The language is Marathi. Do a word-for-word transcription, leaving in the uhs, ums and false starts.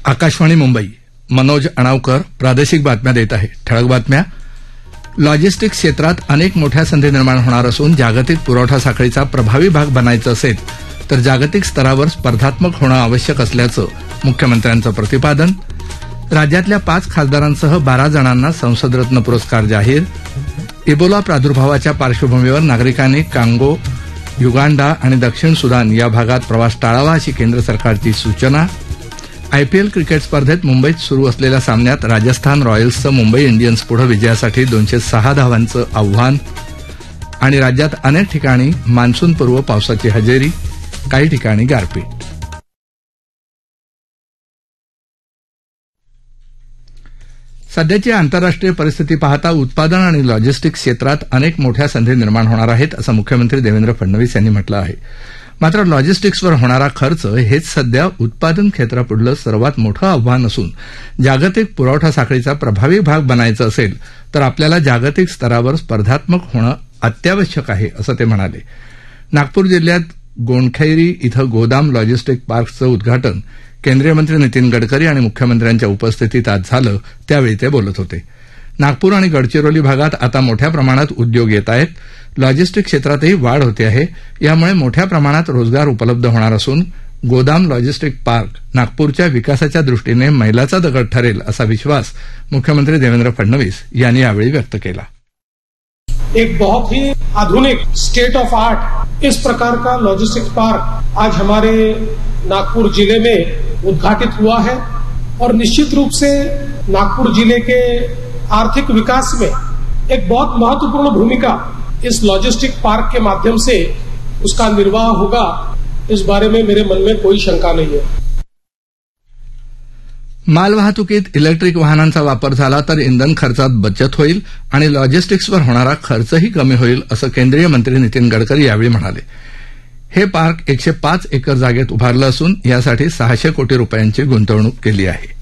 आकाशवाणी मुंबई. मनोज अणावकर प्रादेशिक बातम्या देत आहे. ठळक बातम्या. लॉजिस्टिक्स क्षेत्रात अनेक मोठ्या संधी निर्माण होणार असून जागतिक पुरवठा साखळीचा प्रभावी भाग बनायचं असेल तर जागतिक स्तरावर स्पर्धात्मक होणं आवश्यक असल्याचं मुख्यमंत्र्यांचं प्रतिपादन. राज्यातल्या पाच खासदारांसह बारा जणांना संसदरत्न पुरस्कार जाहीर. इबोला प्रादुर्भावाच्या पार्श्वभूमीवर नागरिकांनी कांगो, युगांडा आणि दक्षिण सुदान या भागात प्रवास टाळावा अशी केंद्र सरकारची सूचना. आयपीएल क्रिकेट स्पर्धेत मुंबईत सुरू असलेल्या सामन्यात राजस्थान रॉयल्सचं मुंबई इंडियन्स पुढे विजयासाठी दोनशे सहा धावांचं आव्हान. आणि राज्यात अनेक ठिकाणी मान्सूनपूर्व पावसाची हजेरी, काही ठिकाणी गारपीट. सध्याची आंतरराष्ट्रीय परिस्थिती पाहता उत्पादन आणि लॉजिस्टिक्स क्षेत्रात अनेक मोठ्या संधी निर्माण होणार आहेत असं मुख्यमंत्री देवेंद्र फडणवीस यांनी म्हटलं आहे. मात्र लॉजिस्टिक्सवर होणारा खर्च हेच सध्या उत्पादन क्षेत्रापुढलं सर्वात मोठं आव्हान असून जागतिक पुरवठा साखळीचा प्रभावी भाग बनायचं असेल तर आपल्याला जागतिक स्तरावर स्पर्धात्मक होणं अत्यावश्यक आहे असं ते म्हणाले. नागपूर जिल्ह्यात गोंडखैरी इथं गोदाम लॉजिस्टिक पार्कचं उद्घाटन केंद्रीय मंत्री नितीन गडकरी आणि मुख्यमंत्र्यांच्या उपस्थितीत आज झालं, त्यावेळी ते बोलत होते. नागपूर आणि गडचिरोली भागात आता मोठ्या प्रमाणात उद्योग येत आहेत. लॉजिस्टिक क्षेत्रातही वाढ होते आहे. यामुळे मोठ्या प्रमाणात रोजगार उपलब्ध होणार असून गोदाम लॉजिस्टिक पार्क नागपूरच्या विकासाच्या दृष्टीने मैलाचा दगड ठरेल असा विश्वास मुख्यमंत्री देवेंद्र फडणवीस यांनी यावेळी व्यक्त केला. एक बहुत ही आधुनिक स्टेट ऑफ आर्ट इस प्रकार का लॉजिस्टिक्स पार्क आज हमारे नागपुर जिले में उद्घाटित हुआ है और निश्चित रूप से नागपुर जिले के आर्थिक विकास में एक बहुत महत्वपूर्ण भूमिका इस लॉजिस्टिक पार्क के माध्यम से उसका निर्वाह होगा, इस बारे में मेरे मन में कोई शंका नहीं है. मालवाहतुकीत इलेक्ट्रिक वाहनांचा वापर झाला तर इंधन खर्चात बचत होईल आणि लॉजिस्टिक्सवर होणारा खर्चही कमी होईल असं केंद्रीय मंत्री नितीन गडकरी यावेळी म्हणाले. हे पार्क एकशे पाच एकर जागेत उभारलं असून यासाठी सहाशे कोटी रुपयांची गुंतवणूक केली आहे.